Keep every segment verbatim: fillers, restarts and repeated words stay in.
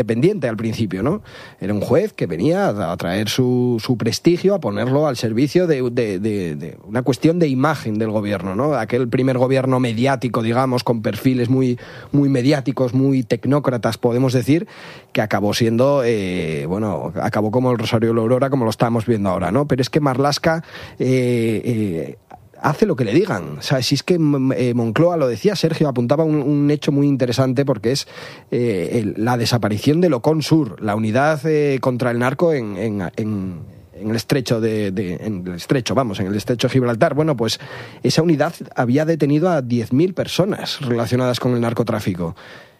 independiente al principio, ¿no? Era un juez que venía a traer su, su prestigio, a ponerlo al servicio de, de, de, de una cuestión de imagen del gobierno, ¿no? Aquel primer gobierno mediático, digamos, con perfiles muy, muy mediáticos, muy tecnócratas, podemos decir, que acabó siendo, eh, bueno, acabó como el Rosario de la Aurora, como lo estamos viendo ahora, ¿no? Pero es que Marlaska eh, eh, hace lo que le digan. O sea, si es que eh, Moncloa, lo decía Sergio, apuntaba un, un hecho muy interesante, porque es eh, el, la desaparición del Ocon Sur, la unidad eh, contra el narco en, en, en, en el estrecho de, de en el estrecho, vamos, en el estrecho de Gibraltar. Bueno, pues esa unidad había detenido a diez mil personas relacionadas con el narcotráfico.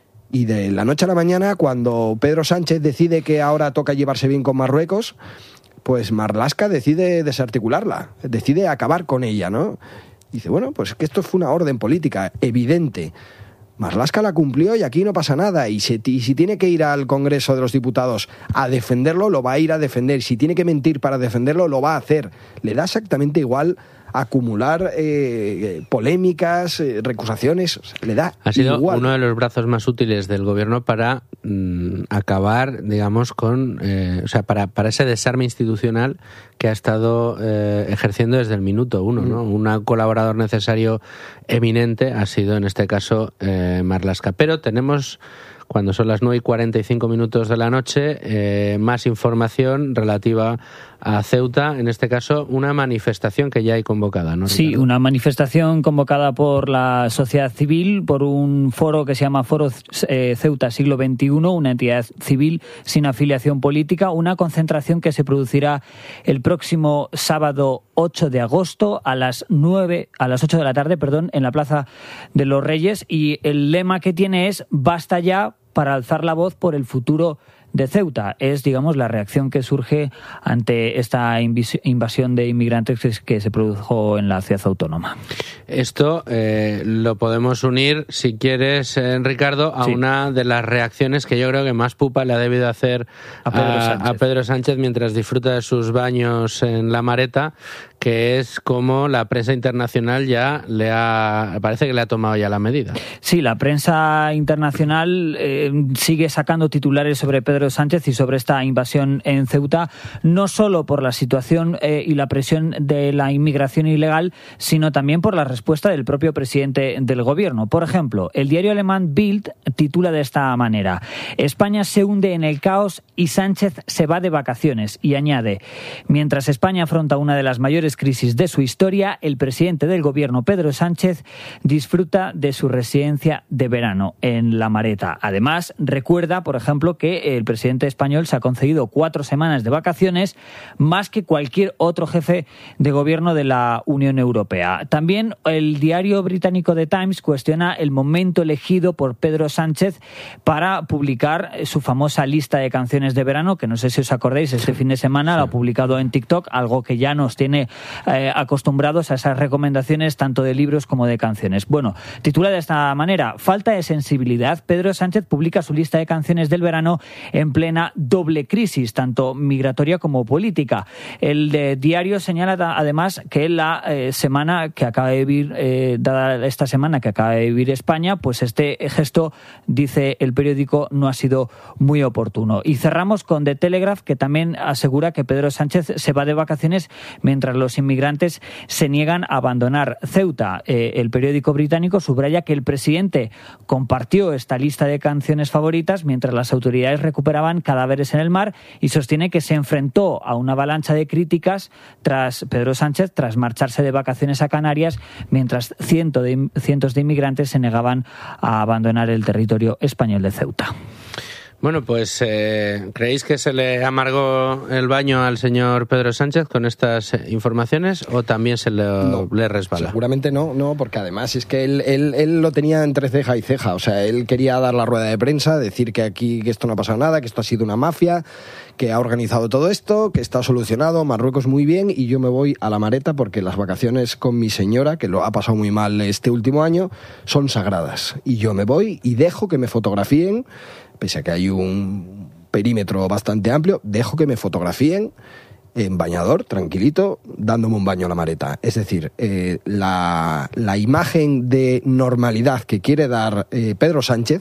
Y de la noche a la mañana, cuando Pedro Sánchez decide que ahora toca llevarse bien con Marruecos, pues Marlaska decide desarticularla, decide acabar con ella, ¿no? Dice, bueno, pues que esto fue una orden política evidente. Marlaska la cumplió y aquí no pasa nada. Y si, y si tiene que ir al Congreso de los Diputados a defenderlo, lo va a ir a defender. Si tiene que mentir para defenderlo, lo va a hacer. Le da exactamente igual acumular eh, polémicas, eh, recusaciones, o sea, le da Ha sido igual. Uno de los brazos más útiles del gobierno para mmm, acabar, digamos, con, eh, o sea, para, para ese desarme institucional que ha estado eh, ejerciendo desde el minuto uno, ¿no? Mm. Un colaborador necesario eminente ha sido, en este caso, eh, Marlaska. Pero tenemos, cuando son las nueve y cuarenta y cinco minutos de la noche, eh, más información relativa a Ceuta, en este caso una manifestación que ya hay convocada, ¿no, Ricardo? Sí, una manifestación convocada por la sociedad civil, por un foro que se llama Foro eh, Ceuta Siglo veintiuno, una entidad civil sin afiliación política, una concentración que se producirá el próximo sábado ocho de agosto a las nueve, a las ocho de la tarde, perdón, en la Plaza de los Reyes, y el lema que tiene es "Basta ya", para alzar la voz por el futuro de Ceuta. Es, digamos, la reacción que surge ante esta invasión de inmigrantes que se produjo en la ciudad autónoma. Esto eh, lo podemos unir, si quieres, eh, Ricardo, a sí. una de las reacciones que yo creo que más pupa le ha debido hacer a Pedro, a, a Pedro Sánchez mientras disfruta de sus baños en La Mareta, que es como la prensa internacional ya le ha, parece que le ha tomado ya la medida. Sí, la prensa internacional eh, sigue sacando titulares sobre Pedro Sánchez y sobre esta invasión en Ceuta, no solo por la situación eh, y la presión de la inmigración ilegal, sino también por la respuesta del propio presidente del gobierno. Por ejemplo, el diario alemán Bild titula de esta manera: España se hunde en el caos y Sánchez se va de vacaciones, y añade: mientras España afronta una de las mayores crisis de su historia, el presidente del gobierno, Pedro Sánchez, disfruta de su residencia de verano en La Mareta. Además, recuerda, por ejemplo, que el presidente español se ha concedido cuatro semanas de vacaciones, más que cualquier otro jefe de gobierno de la Unión Europea. También el diario británico The Times cuestiona el momento elegido por Pedro Sánchez para publicar su famosa lista de canciones de verano, que no sé si os acordáis, este fin de semana lo ha publicado en TikTok, algo que ya nos tiene eh, acostumbrados a esas recomendaciones tanto de libros como de canciones. Bueno, titula de esta manera: falta de sensibilidad. Pedro Sánchez publica su lista de canciones del verano en plena doble crisis, tanto migratoria como política. El de diario señala además que la eh, semana que acaba de vivir, eh, dada esta semana que acaba de vivir España, pues este gesto, dice el periódico, no ha sido muy oportuno. Y cerramos con The Telegraph, que también asegura que Pedro Sánchez se va de vacaciones mientras los inmigrantes se niegan a abandonar Ceuta. Eh, el periódico británico subraya que el presidente compartió esta lista de canciones favoritas mientras las autoridades recuperaban cadáveres en el mar, y sostiene que se enfrentó a una avalancha de críticas tras Pedro Sánchez tras marcharse de vacaciones a Canarias, mientras cientos de, cientos de inmigrantes se negaban a abandonar el territorio español de Ceuta. Bueno, pues eh, ¿creéis que se le amargó el baño al señor Pedro Sánchez con estas informaciones o también se le, no, le resbala? Seguramente no, no, porque además es que él, él, él lo tenía entre ceja y ceja. O sea, él quería dar la rueda de prensa, decir que aquí que esto no ha pasado nada, que esto ha sido una mafia, que ha organizado todo esto, que está solucionado, Marruecos muy bien, y yo me voy a La Mareta porque las vacaciones con mi señora, que lo ha pasado muy mal este último año, son sagradas. Y yo me voy y dejo que me fotografíen, pese a que hay un perímetro bastante amplio, dejo que me fotografíen en bañador, tranquilito, dándome un baño a La Mareta. Es decir, eh, la, la imagen de normalidad que quiere dar eh, Pedro Sánchez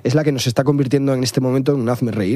es la que nos está convirtiendo en este momento en un hazme reír.